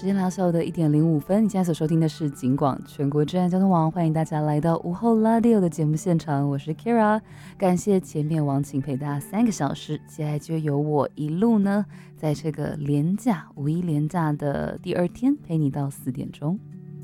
时间来到下午的1:05，你现在所收听的是警广全国治安交通网，欢迎大家来到午后拉迪欧的节目现场，我是 Kira， 感谢前面王晴陪大家3个小时，接下来就由我一路呢，在这个五一连假的第2天陪你到4点钟。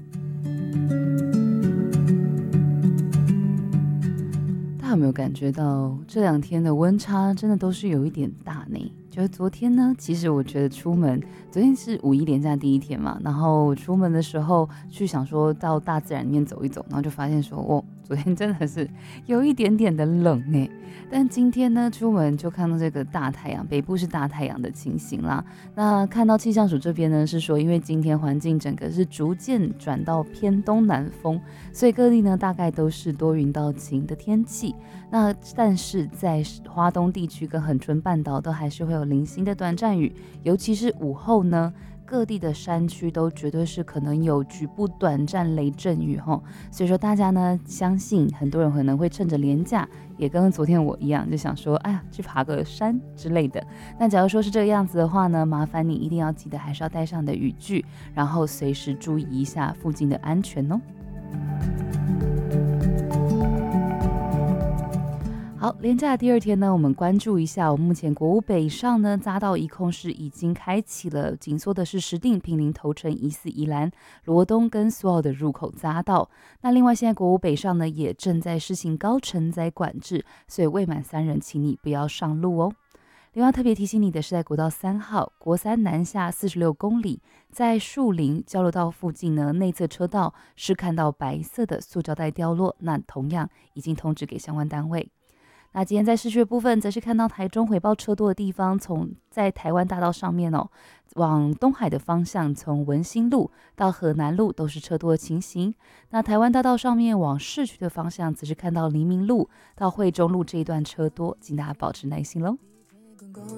大家有没有感觉到这2天的温差真的都是有一点大呢？就是昨天呢，其实我觉得昨天是五一连假第1天嘛，然后出门的时候去想说到大自然里面走一走，然后就发现说，昨天真的是有一点点的冷欸。但今天呢，出门就看到这个大太阳，北部是大太阳的情形啦。那看到气象署这边呢，是说因为今天环境整个是逐渐转到偏东南风，所以各地呢大概都是多云到晴的天气。那但是在花东地区跟恒春半岛都还是会有零星的短暂雨，尤其是午后呢，各地的山区都绝对是可能有局部短暂雷阵雨齁。所以说大家呢，相信很多人可能会趁着连假，也跟昨天我一样，就想说，哎呀，去爬个山之类的。那假如说是这个样子的话呢，麻烦你一定要记得还是要带上你的雨具，然后随时注意一下附近的安全哦。好，连假的第2天呢，我们关注一下，我们目前国五北上呢，匝道一控是已经开启了，紧缩的是石碇、坪林、头城、宜四、宜兰、罗东跟苏澳的入口匝道。那另外现在国五北上呢，也正在施行高承载管制，所以未满3人请你不要上路哦。另外特别提醒你的是，在国道3号国三南下46公里，在树林交流道附近呢，内侧车道是看到白色的塑胶袋掉落，那同样已经通知给相关单位。那今天在市区的部分，则是看到台中回报车多的地方，在台湾大道上面往东海的方向，从文心路到河南路都是车多的情形。那台湾大道上面往市区的方向，则是看到黎明路到惠中路这一段车多，请大家保持耐心喽。